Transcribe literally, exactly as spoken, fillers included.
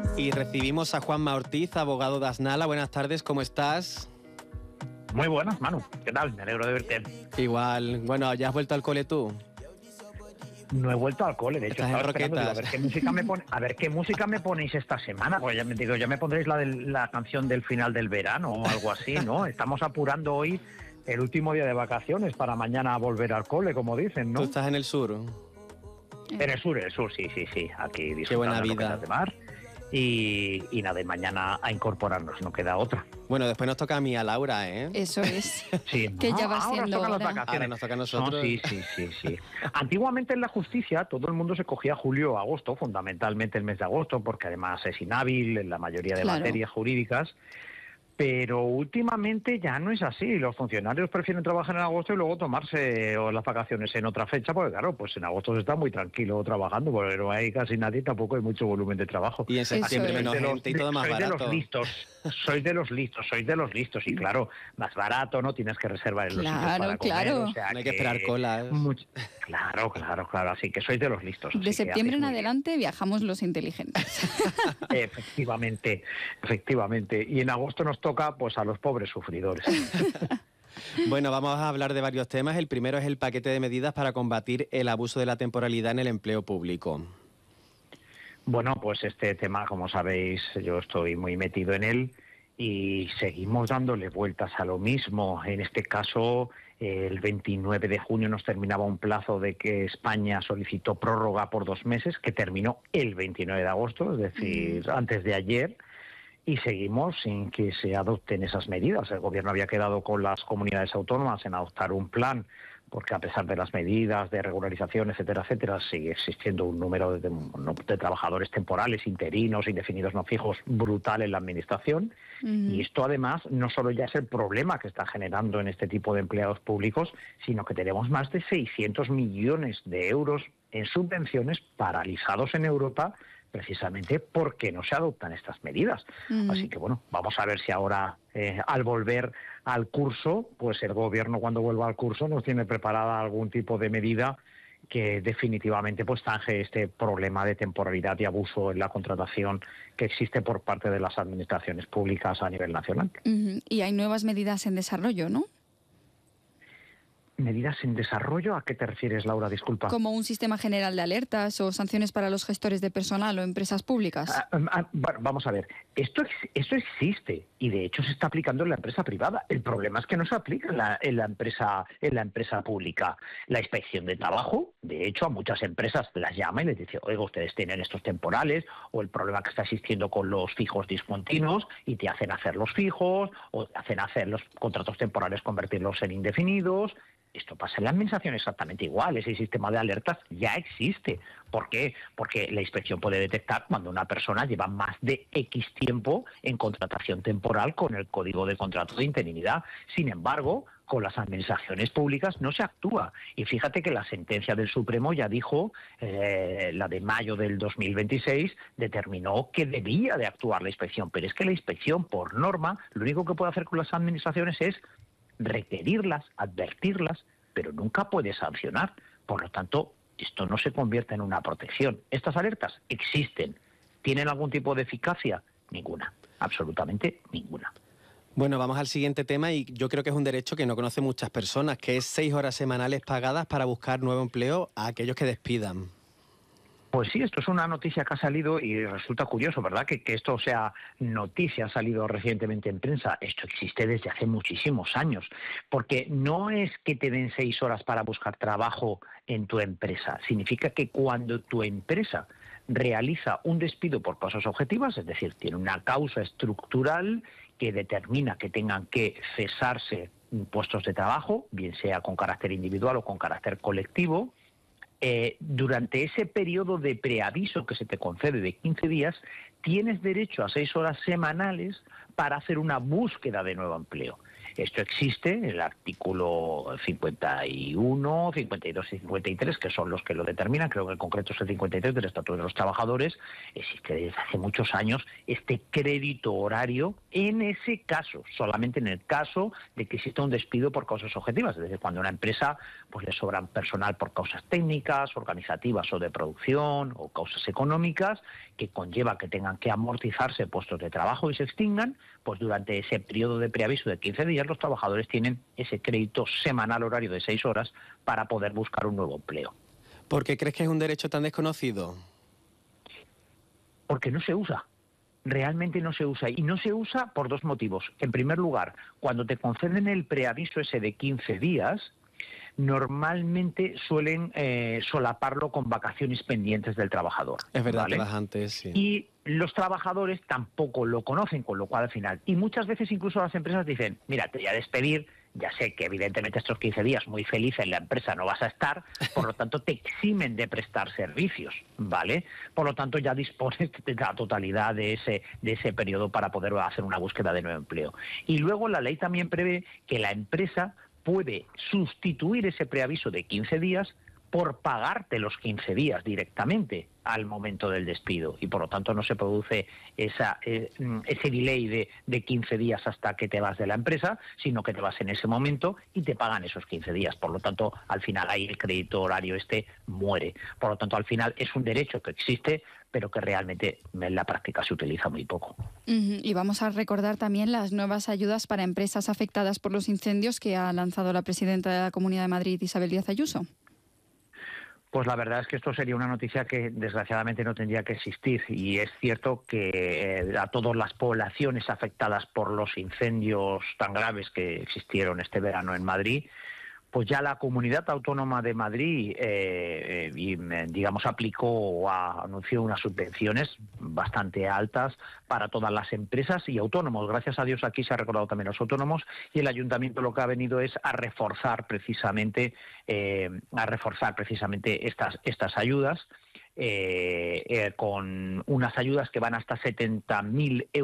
Y recibimos a Juanma Ortiz, abogado de Asnala. Buenas tardes, ¿cómo estás? Muy buenas, Manu. ¿Qué tal? Me alegro de verte. Igual. Bueno, ¿ya has vuelto al cole tú? No he vuelto al cole, de hecho Estás estaba en esperando, digo, a roquetas. ver qué música me pone, a ver qué música me ponéis esta semana, pues ya me digo, ya me pondréis la de la canción del final del verano o algo así, ¿no? Estamos apurando hoy el último día de vacaciones para mañana volver al cole, como dicen, ¿no? ¿Tú estás en el sur? En el sur, en el sur, sí, sí, sí. Aquí Qué buena disfrutando de vida. roquetas de mar. Y, y nada, de mañana a incorporarnos, no queda otra. Bueno, después nos toca a mí, a Laura, ¿eh? Eso es. Sí, Que ¿no? ya va Ahora siendo nos tocan las hora. vacaciones. Ahora nos toca a nosotros. No, sí, sí, sí, sí. Antiguamente en la justicia todo el mundo se cogía julio o agosto, fundamentalmente el mes de agosto, porque además es inhábil en la mayoría de Claro. materias jurídicas. Pero últimamente ya no es así. Los funcionarios prefieren trabajar en agosto y luego tomarse o las vacaciones en otra fecha, porque claro, pues en agosto se está muy tranquilo trabajando, porque no hay casi nadie, tampoco hay mucho volumen de trabajo. Y en septiembre es. menos Sois de los- gente y todo más sois de barato. los listos, sois de los listos, sois de los listos. Y claro, más barato, no tienes que reservar en los sitios Claro, para comer. claro. O sea No hay que esperar colas. much- Claro, claro, claro. Así que sois de los listos. así De que septiembre en hacéis muy bien. adelante viajamos los inteligentes. Efectivamente, efectivamente. Y en agosto nos toca pues a los pobres sufridores. Bueno, vamos a hablar de varios temas. El primero es el paquete de medidas para combatir el abuso de la temporalidad en el empleo público. Bueno, pues este tema, como sabéis, yo estoy muy metido en él y seguimos dándole vueltas a lo mismo. En este caso, el veintinueve de junio nos terminaba un plazo de que España solicitó prórroga por dos meses, que terminó el veintinueve de agosto, es decir, antes de ayer. Y seguimos sin que se adopten esas medidas. El Gobierno había quedado con las comunidades autónomas en adoptar un plan, porque a pesar de las medidas de regularización, etcétera, etcétera, sigue existiendo un número de, de trabajadores temporales, interinos, indefinidos no fijos, brutal en la Administración. Ujú. Y esto además no solo ya es el problema que está generando en este tipo de empleados públicos, sino que tenemos más de seiscientos millones de euros en subvenciones paralizados en Europa, precisamente porque no se adoptan estas medidas. Ujú. Así que bueno, vamos a ver si ahora, eh, al volver al curso, pues el Gobierno cuando vuelva al curso nos tiene preparada algún tipo de medida que definitivamente pues zanje este problema de temporalidad y abuso en la contratación que existe por parte de las administraciones públicas a nivel nacional. Ujú. Y hay nuevas medidas en desarrollo, ¿no? ¿Medidas en desarrollo? ¿A qué te refieres, Laura? Disculpa. Como un sistema general de alertas o sanciones para los gestores de personal o empresas públicas. Ah, ah, bueno, vamos a ver, esto, ex- esto existe y de hecho se está aplicando en la empresa privada. El problema es que no se aplica en la, en la empresa, en la empresa pública. La inspección de trabajo, de hecho, a muchas empresas las llama y les dice, oiga, ustedes tienen estos temporales, o el problema que está existiendo con los fijos discontinuos, y te hacen hacer los fijos, o te hacen hacer los contratos temporales, convertirlos en indefinidos. Esto pasa en la administración exactamente igual. Ese sistema de alertas ya existe. ¿Por qué? Porque la inspección puede detectar cuando una persona lleva más de X tiempo en contratación temporal con el Código de Contrato de Interinidad. Sin embargo, con las administraciones públicas no se actúa. Y fíjate que la sentencia del Supremo ya dijo, eh, la de mayo del dos mil veintiséis, determinó que debía de actuar la inspección. Pero es que la inspección, por norma, lo único que puede hacer con las administraciones es requerirlas, advertirlas, pero nunca puede sancionar. Por lo tanto, esto no se convierte en una protección. Estas alertas existen. ¿Tienen algún tipo de eficacia? Ninguna. Absolutamente ninguna. Bueno, vamos al siguiente tema y yo creo que es un derecho que no conocen muchas personas, que es seis horas semanales pagadas para buscar nuevo empleo a aquellos que despidan. Pues sí, esto es una noticia que ha salido y resulta curioso, ¿verdad? Que, que esto sea noticia, ha salido recientemente en prensa. Esto existe desde hace muchísimos años, porque no es que te den seis horas para buscar trabajo en tu empresa. Significa que cuando tu empresa realiza un despido por causas objetivas, es decir, tiene una causa estructural que determina que tengan que cesarse puestos de trabajo, bien sea con carácter individual o con carácter colectivo, Eh, durante ese periodo de preaviso que se te concede de quince días, tienes derecho a seis horas semanales para hacer una búsqueda de nuevo empleo. Esto existe en el artículo cincuenta y uno, cincuenta y dos y cincuenta y tres, que son los que lo determinan, creo que en concreto es el cincuenta y tres del Estatuto de los Trabajadores. Existe desde hace muchos años este crédito horario en ese caso, solamente en el caso de que exista un despido por causas objetivas, es decir, cuando a una empresa pues le sobran personal por causas técnicas, organizativas o de producción o causas económicas que conlleva que tengan que amortizarse puestos de trabajo y se extingan, pues durante ese periodo de preaviso de quince días los trabajadores tienen ese crédito semanal horario de seis horas para poder buscar un nuevo empleo. ¿Por qué crees que es un derecho tan desconocido? Porque no se usa. Realmente no se usa. Y no se usa por dos motivos. En primer lugar, cuando te conceden el preaviso ese de quince días, normalmente suelen eh, solaparlo con vacaciones pendientes del trabajador. Es verdad, ¿vale? que las antes, sí. Y los trabajadores tampoco lo conocen, con lo cual al final, y muchas veces incluso las empresas dicen, mira, te voy a despedir, ya sé que evidentemente estos quince días muy feliz en la empresa no vas a estar, por lo tanto te eximen de prestar servicios, ¿vale? Por lo tanto ya dispones de la totalidad de ese, de ese periodo para poder hacer una búsqueda de nuevo empleo. Y luego la ley también prevé que la empresa puede sustituir ese preaviso de quince días por pagarte los quince días directamente al momento del despido y por lo tanto no se produce esa, eh, ese delay de, de quince días hasta que te vas de la empresa, sino que te vas en ese momento y te pagan esos quince días. Por lo tanto, al final ahí el crédito horario este muere. Por lo tanto, al final es un derecho que existe, pero que realmente en la práctica se utiliza muy poco. Uh-huh. Y vamos a recordar también las nuevas ayudas para empresas afectadas por los incendios que ha lanzado la presidenta de la Comunidad de Madrid, Isabel Díaz Ayuso. Pues la verdad es que esto sería una noticia que desgraciadamente no tendría que existir y es cierto que eh, a todas las poblaciones afectadas por los incendios tan graves que existieron este verano en Madrid, pues ya la Comunidad Autónoma de Madrid, eh, y, digamos, aplicó o anunció unas subvenciones bastante altas para todas las empresas y autónomos. Gracias a Dios aquí se ha recordado también a los autónomos y el Ayuntamiento lo que ha venido es a reforzar precisamente, eh, a reforzar precisamente estas, estas ayudas. Eh, eh, con unas ayudas que van hasta setenta mil euros